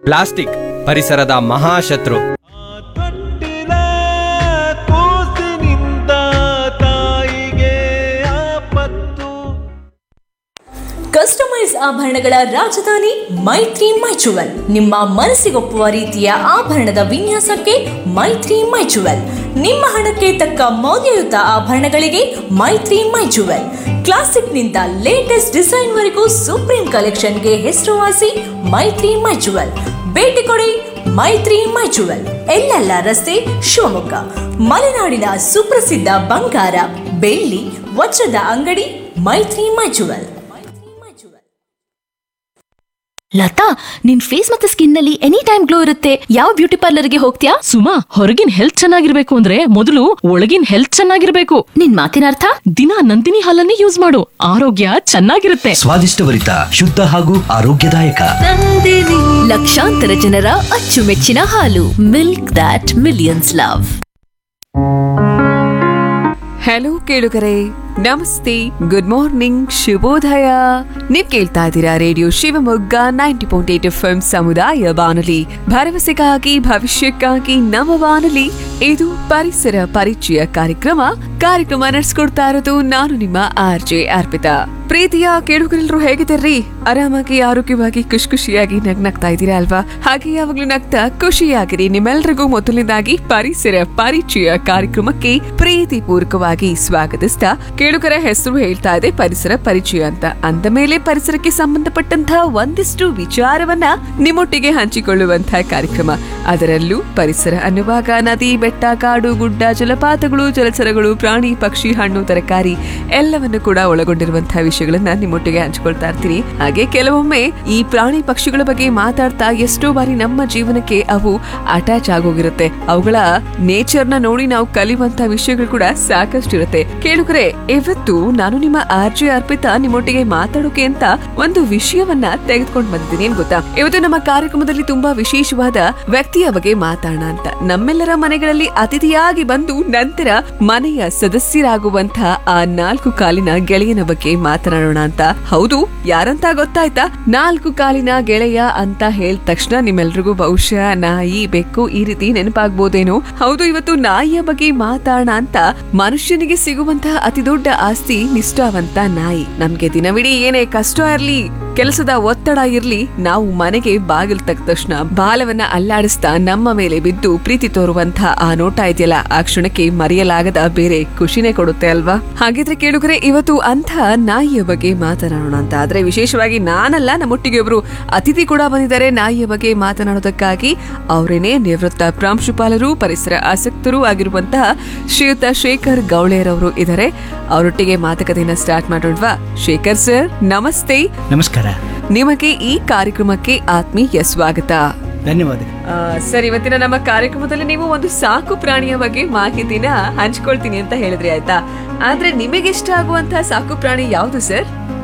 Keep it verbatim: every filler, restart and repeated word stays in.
Plastic ಪರಿಸರದ ಮಹಾಶತ್ರು. Customise ಆಭರಣಗಳ ರಾಜಧಾನಿ ಮೈತ್ರಿ ಮೈಚುವಲ್. ನಿಮ್ಮ ಮನಸ್ಸಿಗೊಪ್ಪುವ ರೀತಿಯ ಆಭರಣದ ವಿನ್ಯಾಸಕ್ಕೆ ಮೈತ್ರಿ ಮೈಚುವಲ್. ನಿಮ್ಮ ಹಣಕ್ಕೆ ತಕ್ಕ ಮೌಲ್ಯಯುತ ಆಭರಣಗಳಿಗೆ ಮೈತ್ರಿ ಮೈಚುವಲ್. ಕ್ಲಾಸಿಕ್ನಿಂದ ಲೇಟೆಸ್ಟ್ ಡಿಸೈನ್ ವರೆಗೂ ಸುಪ್ರೀಂ ಕಲೆಕ್ಷನ್ಗೆ ಹೆಸರುವಾಸಿ ಮೈತ್ರಿ ಮೈಚುವಲ್. ಭೇಟಿ ಕೊಡಿ ಮೈತ್ರಿ ಮೈಚುವಲ್, ಎಲ್ಲೆಲ್ಲ ರಸ್ತೆ, ಶಿವಮೊಗ್ಗ. ಮಲೆನಾಡಿನ ಸುಪ್ರಸಿದ್ಧ ಬಂಗಾರ, ಬೆಳ್ಳಿ, ವಜ್ರದ ಅಂಗಡಿ ಮೈತ್ರಿ ಮೈಚುವಲ್. ಲತಾ, ನಿನ್ ಫೇಸ್ ಮತ್ತೆ ಸ್ಕಿನ್ ನಲ್ಲಿ ಎನಿ ಟೈಮ್ ಗ್ಲೋ ಇರುತ್ತೆ. ಯಾವ ಬ್ಯೂಟಿ ಪಾರ್ಲರ್ಗೆ ಹೋಗ್ತೀಯಾ? ಸುಮಾ, ಹೊರಗಿನ ಹೆಲ್ತ್ ಚೆನ್ನಾಗಿರ್ಬೇಕು ಅಂದ್ರೆ ಮೊದಲು ಒಳಗಿನ ಹೆಲ್ತ್ ಚೆನ್ನಾಗಿರ್ಬೇಕು. ನಿನ್ ಮಾತಿನ ಅರ್ಥ? ದಿನ ನಂದಿನಿ ಹಾಲನ್ನೇ ಯೂಸ್ ಮಾಡು, ಆರೋಗ್ಯ ಚೆನ್ನಾಗಿರುತ್ತೆ. ಸ್ವಾದಿಷ್ಟಭರಿತ, ಶುದ್ಧ ಹಾಗೂ ಆರೋಗ್ಯದಾಯಕ ಲಕ್ಷಾಂತರ ಜನರ ಅಚ್ಚುಮೆಚ್ಚಿನ ಹಾಲು. ಮಿಲ್ಕ್ ದಾಟ್ ಮಿಲಿಯನ್ಸ್ ಲವ್. ಹಲೋ ಕೇಳುಗರೆ, ನಮಸ್ತೆ, ಗುಡ್ ಮಾರ್ನಿಂಗ್, ಶುಭೋದಯ. ನೀವ್ ಕೇಳ್ತಾ ಇದ್ದೀರಾ radio Shivamogga ninety point eight F M ಸಮುದಾಯ ಬಾನುಲಿ, ಭರವಸೆಗಾಗಿ ಭವಿಷ್ಯಕ್ಕಾಗಿ ನಮ್ಮ ಬಾನುಲಿ. ಇದು ಪರಿಸರ ಪರಿಚಯ ಕಾರ್ಯಕ್ರಮ. ಕಾರ್ಯಕ್ರಮ ನಡೆಸ್ಕೊಡ್ತಾ ಇರೋದು ನಾನು ನಿಮ್ಮ ಆರ್ ಜೆ ಅರ್ಪಿತಾ. ಪ್ರೀತಿಯ ಕೇಳುಗರೆಲ್ಲರೂ ಹೇಗಿದ್ದೀರಿ? ಆರಾಮಾಗಿ, ಆರೋಗ್ಯವಾಗಿ, ಖುಷಿ ಖುಷಿಯಾಗಿ ನಗ್ನಗ್ತಾ ಇದ್ದೀರಾ ಅಲ್ವಾ? ಹಾಗೆ ಯಾವಾಗ್ಲೂ ನಗ್ತಾ ಖುಷಿಯಾಗಿರಿ. ನಿಮ್ಮೆಲ್ರಿಗೂ ಮೊದಲನೇದಾಗಿ ಪರಿಸರ ಪರಿಚಯ ಕಾರ್ಯಕ್ರಮಕ್ಕೆ ಪ್ರೀತಿ ಪೂರ್ವಕವಾಗಿ ಸ್ವಾಗತಿಸ್ತಾ, ಕೇಳುಗರ ಹೆಸರು ಹೇಳ್ತಾ ಇದೆ ಪರಿಸರ ಪರಿಚಯ ಅಂತ. ಅಂದ ಮೇಲೆ ಪರಿಸರಕ್ಕೆ ಸಂಬಂಧಪಟ್ಟಂತಹ ಒಂದಿಷ್ಟು ವಿಚಾರವನ್ನ ನಿಮ್ಮೊಟ್ಟಿಗೆ ಹಂಚಿಕೊಳ್ಳುವಂತಹ ಕಾರ್ಯಕ್ರಮ. ಅದರಲ್ಲೂ ಪರಿಸರ ಅನ್ನುವಾಗ ನದಿ, ಬೆಟ್ಟ, ಕಾಡು, ಗುಡ್ಡ, ಜಲಪಾತಗಳು, ಜಲಚರಗಳು, ಪ್ರಾಣಿ, ಪಕ್ಷಿ, ಹಣ್ಣು, ತರಕಾರಿ ಎಲ್ಲವನ್ನು ಕೂಡ ಒಳಗೊಂಡಿರುವಂತಹ ವಿಷಯಗಳನ್ನ ನಿಮ್ಮೊಟ್ಟಿಗೆ ಹಂಚಿಕೊಳ್ತಾ ಇರ್ತೀನಿ. ಹಾಗೆ ಕೆಲವೊಮ್ಮೆ ಈ ಪ್ರಾಣಿ ಪಕ್ಷಿಗಳ ಬಗ್ಗೆ ಮಾತಾಡ್ತಾ ಎಷ್ಟೋ ಬಾರಿ ನಮ್ಮ ಜೀವನಕ್ಕೆ ಅವು ಅಟ್ಯಾಚ್ ಆಗೋಗಿರುತ್ತೆ. ಅವುಗಳ ನೇಚರ್ ನ ನೋಡಿ ನಾವು ಕಲಿಯುವಂತಹ ವಿಷಯಗಳು ಕೂಡ ಸಾಕಷ್ಟು ಇರುತ್ತೆ. ಕೇಳುಗರೆ, ಇವತ್ತು ನಾನು ನಿಮ್ಮ ಆರ್ ಜೆ ಅರ್ಪಿತಾ ನಿಮ್ಮೊಟ್ಟಿಗೆ ಮಾತಾಡೋಕೆ ಅಂತ ಒಂದು ವಿಷಯವನ್ನ ತೆಗೆದುಕೊಂಡು ಬಂದಿದ್ದೀನಿ. ಏನ್ ಗೊತ್ತಾ, ಇವತ್ತು ನಮ್ಮ ಕಾರ್ಯಕ್ರಮದಲ್ಲಿ ತುಂಬಾ ವಿಶೇಷವಾದ ವ್ಯಕ್ತಿಯ ಬಗ್ಗೆ ಮಾತಾಡೋಣ ಅಂತ. ನಮ್ಮೆಲ್ಲರ ಮನೆಗಳಲ್ಲಿ ಅತಿಥಿಯಾಗಿ ಬಂದು ನಂತರ ಮನೆಯ ಸದಸ್ಯರಾಗುವಂತಹ ಆ ನಾಲ್ಕು ಕಾಲಿನ ಗೆಳೆಯನ ಬಗ್ಗೆ ಮಾತನಾಡೋಣ ಅಂತ. ಹೌದು, ಯಾರಂತ ಗೊತ್ತಾಯ್ತಾ? ನಾಲ್ಕು ಕಾಲಿನ ಗೆಳೆಯ ಅಂತ ಹೇಳಿದ ತಕ್ಷಣ ನಿಮ್ಮೆಲ್ರಿಗೂ ಬಹುಶಃ ನಾಯಿ, ಬೆಕ್ಕು ಈ ರೀತಿ ನೆನಪಾಗ್ಬೋದೇನೋ. ಹೌದು, ಇವತ್ತು ನಾಯಿಯ ಬಗ್ಗೆ ಮಾತಾಡೋಣ ಅಂತ. ಮನುಷ್ಯನಿಗೆ ಸಿಗುವಂತಹ ಅತಿ ದೊಡ್ಡ ಆಸ್ತಿ ನಿಷ್ಠಾವಂತ ನಾಯಿ. ನಮ್ಗೆ ದಿನವಿಡೀ ಏನೇ ಕಷ್ಟ ಇರ್ಲಿ, ಕೆಲಸದ ಒತ್ತಡ ಇರ್ಲಿ, ನಾವು ಮನೆಗೆ ಬಾಗಿಲು ತಕ್ಕ ತಕ್ಷಣ ಬಾಲವನ್ನ ಅಲ್ಲಾಡಿಸ್ತಾ ನಮ್ಮ ಮೇಲೆ ಬಿದ್ದು ಪ್ರೀತಿ ತೋರುವಂತಹ ಆ ನೋಟ ಇದೆಯಲ್ಲ, ಆ ಕ್ಷಣಕ್ಕೆ ಮರೆಯಲಾಗದ ಬೇರೆ ಖುಷಿನೇ ಕೊಡುತ್ತೆ ಅಲ್ವಾ? ಹಾಗಿದ್ರೆ ಕೇಳುಗರೆ, ಇವತ್ತು ಅಂಥ ನಾಯಿಯ ಬಗ್ಗೆ ಮಾತನಾಡೋಣ ಅಂತ. ಆದ್ರೆ ವಿಶೇಷವಾಗಿ ನಾನಲ್ಲ, ನಮ್ಮೊಟ್ಟಿಗೆ ಒಬ್ರು ಅತಿಥಿ ಕೂಡ ಬಂದಿದ್ದಾರೆ ನಾಯಿಯ ಬಗ್ಗೆ ಮಾತನಾಡೋದಕ್ಕಾಗಿ. ಅವರೇನೇ ನಿವೃತ್ತ ಪ್ರಾಂಶುಪಾಲರು, ಪರಿಸರ ಆಸಕ್ತರು ಆಗಿರುವಂತಹ ಶ್ರೀಯುತ ಶೇಖರ್ ಗೌಳೇರವರು ಇದ್ದಾರೆ. ಅವರೊಟ್ಟಿಗೆ ಮಾತುಕತೆಯನ್ನ ಸ್ಟಾರ್ಟ್ ಮಾಡೋಣವಾ? ಶೇಖರ್ ಸರ್, ನಮಸ್ತೆ. ನಮಸ್ಕಾರ. ನಿಮಗೆ ಈ ಕಾರ್ಯಕ್ರಮಕ್ಕೆ ಆತ್ಮೀಯ ಸ್ವಾಗತ. ಧನ್ಯವಾದ ಸರ್. ಇವತ್ತಿನ ನಮ್ಮ ಕಾರ್ಯಕ್ರಮದಲ್ಲಿ ನೀವು ಒಂದು ಸಾಕು ಪ್ರಾಣಿಯ ಬಗ್ಗೆ ಮಾಹಿತಿನ ಹಂಚ್ಕೊಳ್ತೀನಿ ಅಂತ ಹೇಳಿದ್ರಿ, ಆಯ್ತಾ? ಆದ್ರೆ ನಿಮಗೆ ಇಷ್ಟ ಆಗುವಂತಹ ಸಾಕು ಪ್ರಾಣಿ ಯಾವುದು ಸರ್?